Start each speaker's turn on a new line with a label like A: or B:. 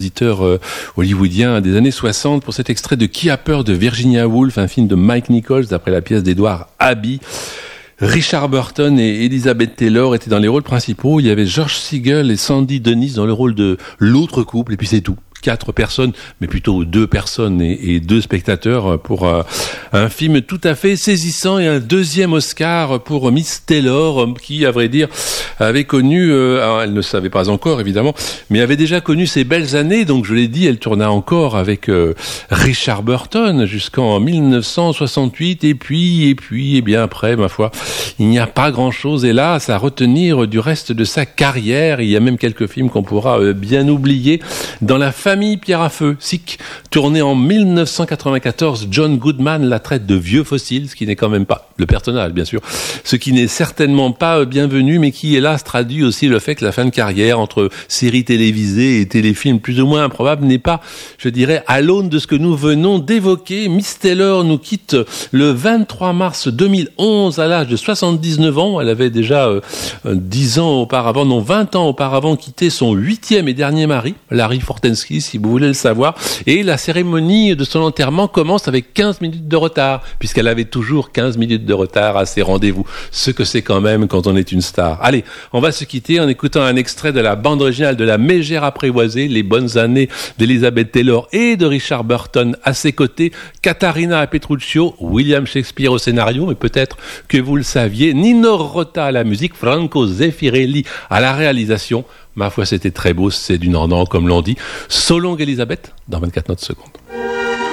A: compositeurs hollywoodiens des années 60 pour cet extrait de Qui a peur de Virginia Woolf, un film de Mike Nichols d'après la pièce d'Edward Abbey. Richard Burton et Elizabeth Taylor étaient dans les rôles principaux. Il y avait George Segal et Sandy Dennis dans le rôle de l'autre couple, et puis c'est tout. 4 personnes, mais plutôt 2 personnes et 2 spectateurs pour un film tout à fait saisissant, et un deuxième Oscar pour Miss Taylor qui, à vrai dire, avait connu, alors elle ne savait pas encore évidemment, mais avait déjà connu ses belles années. Donc je l'ai dit, elle tourna encore avec Richard Burton jusqu'en 1968, et puis et bien après, ma foi, il n'y a pas grand-chose hélas à retenir du reste de sa carrière. Il y a même quelques films qu'on pourra bien oublier. Dans la Famille Pierre à Feu, Sick, tourné en 1994, John Goodman la traite de vieux fossile, ce qui n'est quand même pas le personnage, bien sûr, ce qui n'est certainement pas bienvenu, mais qui, hélas, traduit aussi le fait que la fin de carrière entre séries télévisées et téléfilms plus ou moins improbables n'est pas, je dirais, à l'aune de ce que nous venons d'évoquer. Miss Taylor nous quitte le 23 mars 2011 à l'âge de 79 ans. Elle avait déjà 20 ans auparavant quitté son 8e et dernier mari, Larry Fortensky, si vous voulez le savoir, et la cérémonie de son enterrement commence avec 15 minutes de retard, puisqu'elle avait toujours 15 minutes de retard à ses rendez-vous, ce que c'est quand même quand on est une star. Allez, on va se quitter en écoutant un extrait de la bande originale de La Mégère apprivoisée, les bonnes années d'Elizabeth Taylor et de Richard Burton à ses côtés, Katharina Petruccio, William Shakespeare au scénario, mais peut-être que vous le saviez, Nino Rota à la musique, Franco Zeffirelli à la réalisation. Ma foi, c'était très beau, c'est du nordant, comme l'on dit. So long, Elisabeth, dans 24 notes secondes.